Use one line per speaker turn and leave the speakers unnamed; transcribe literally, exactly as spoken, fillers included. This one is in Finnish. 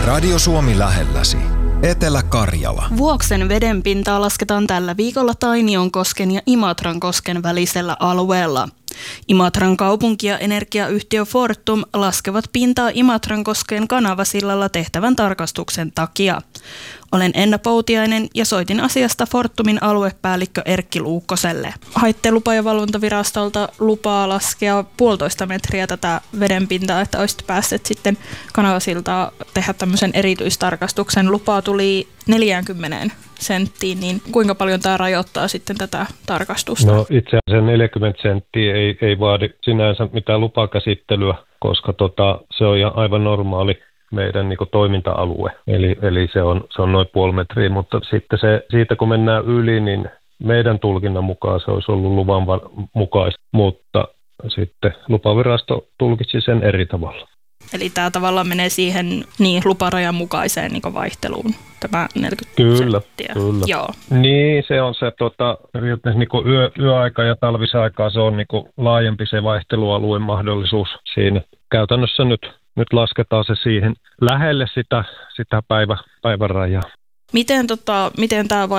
Radio Suomi lähelläsi. Etelä-Karjala.
Vuoksen vedenpintaa lasketaan tällä viikolla Tainionkosken ja Imatrankosken välisellä alueella. Imatran kaupunki ja energiayhtiö Fortum laskevat pintaa Imatrankosken kanavasillalla tehtävän tarkastuksen takia. Olen Enna Poutiainen ja soitin asiasta Fortumin aluepäällikkö Erkki Luukkoselle. Haitte lupa- ja valvontavirastolta lupaa laskea puolitoista metriä tätä vedenpintaa, että olisitte päässeet sitten kanavasiltaa tehdä tämmöisen erityistarkastuksen. Lupaa tuli neljäänkymmeneen senttiin, niin kuinka paljon tämä rajoittaa sitten tätä tarkastusta?
No itse asiassa neljäkymmentä senttiä ei, ei vaadi sinänsä mitään lupakäsittelyä, koska tota, se on ihan aivan normaali meidän niin kuin toiminta-alue. Eli, eli se on, se on noin puoli metriä, mutta sitten se, siitä kun mennään yli, niin meidän tulkinnan mukaan se olisi ollut luvan va- mukaista, mutta sitten lupavirasto tulkitsi sen eri tavalla.
Eli tämä tavallaan menee siihen niin luparajan mukaiseen niin vaihteluun, tämä neljäkymmentä
Kyllä,
senttiä.
kyllä.
Joo.
Niin, se on se tota, niin kuin yö, yöaika ja talvisaikaa se on niin kuin laajempi se vaihtelualueen mahdollisuus siinä. Käytännössä nyt, nyt lasketaan se siihen lähelle sitä, sitä päivä, päivän rajaa.
Miten, tota, miten tämä